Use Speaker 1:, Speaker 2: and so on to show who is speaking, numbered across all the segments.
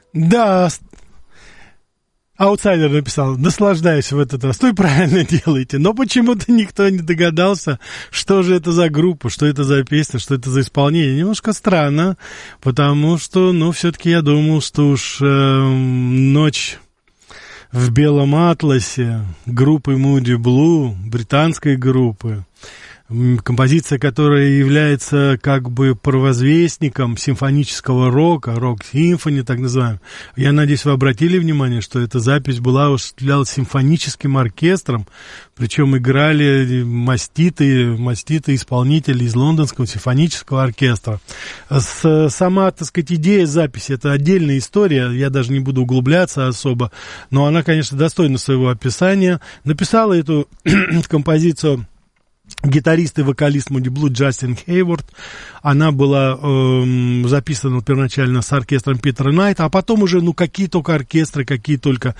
Speaker 1: Да, аутсайдер написал, наслаждаюсь в этот раз. То и правильно делаете. Но почему-то никто не догадался, что же это за группа, что это за песня, что это за исполнение. Немножко странно, потому что, ну, все-таки я думал, что уж «Ночь в белом атласе» группы Moody Blue, британской группы, композиция, которая является как бы провозвестником симфонического рока, рок-симфони, так называемый. Я надеюсь, вы обратили внимание, что эта запись была осуществлялась симфоническим оркестром, причем играли маститые исполнители из Лондонского симфонического оркестра. Сама, так сказать, идея записи — это отдельная история, я даже не буду углубляться особо, но она, конечно, достойна своего описания. Написала эту композицию гитарист и вокалист Moody Blue Джастин Хейворд. Она была записана первоначально с оркестром Питера Найта, а потом уже, ну, какие только оркестры, какие только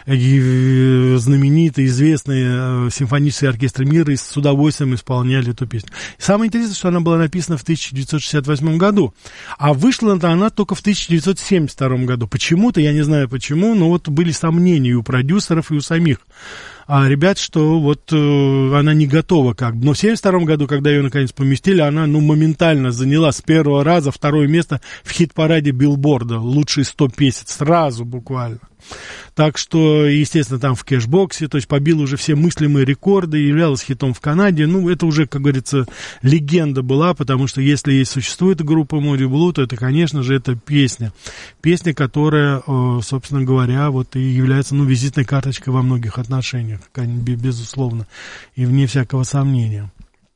Speaker 1: знаменитые, известные симфонические оркестры мира с удовольствием исполняли эту песню. И самое интересное, что она была написана в 1968 году, а вышла она только в 1972 году. Почему-то, я не знаю почему, но вот были сомнения и у продюсеров, и у самих ребят, что вот она не готова как бы. Но в 1972 году, когда ее наконец поместили, она, ну, моментально заняла с первого раза второе место в хит-параде Билборда. Лучшие 100 песен сразу буквально. Так что, естественно, там в кэшбоксе, то есть побила уже все мыслимые рекорды, являлась хитом в Канаде. Ну, это уже, как говорится, легенда была, потому что если существует группа Moody Blue, то это, конечно же, это песня. Песня, которая, собственно говоря, вот и является, ну, визитной карточкой во многих отношениях, безусловно, и вне всякого сомнения.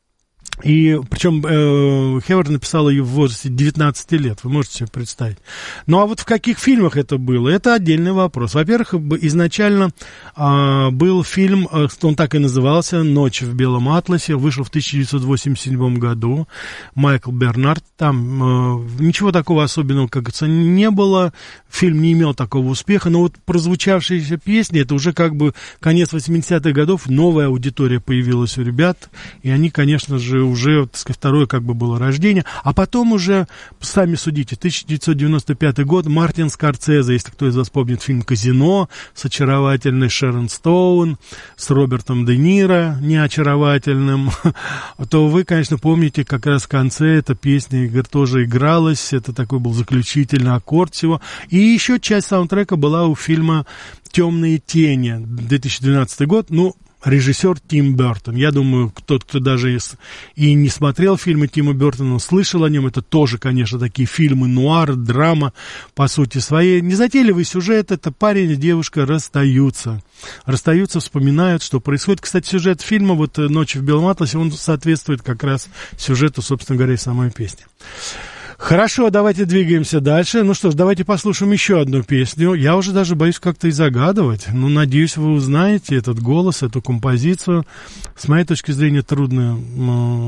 Speaker 1: И причем Хейворд написал ее в возрасте 19 лет, вы можете себе представить. Ну а вот в каких фильмах это было, это отдельный вопрос. Во-первых, изначально был фильм, он так и назывался, «Ночь в белом атласе», вышел в 1987 году, Майкл Бернард, там ничего такого особенного, как говорится, не было, фильм не имел такого успеха, но вот прозвучавшиеся песни, это уже как бы конец 80-х годов, новая аудитория появилась у ребят, и они, конечно же, уже, так сказать, второе как бы было рождение, а потом уже, сами судите, 1995 год, Мартин Скорсезе, если кто из вас помнит фильм «Казино» с очаровательной Шерон Стоун, с Робертом Де Ниро, неочаровательным, то вы, конечно, помните, как раз в конце эта песня тоже игралась, это такой был заключительный аккорд всего, и еще часть саундтрека была у фильма «Темные тени», 2012 год, ну, режиссер Тим Бертон. Я думаю, тот, кто даже и не смотрел фильмы Тима Бертона, но слышал о нем, это тоже, конечно, такие фильмы нуар, драма, по сути своей. Незатейливый сюжет, это парень и девушка расстаются, вспоминают, что происходит. Кстати, сюжет фильма, вот «Ночь в белом атласе», он соответствует как раз сюжету, собственно говоря, и самой песни. Хорошо, давайте двигаемся дальше. Ну что ж, давайте послушаем еще одну песню. Я уже даже боюсь как-то и загадывать. Ну, надеюсь, вы узнаете этот голос, эту композицию. С моей точки зрения, трудно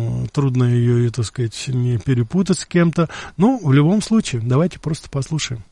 Speaker 1: ее, так сказать, не перепутать с кем-то. Ну, в любом случае, давайте просто послушаем.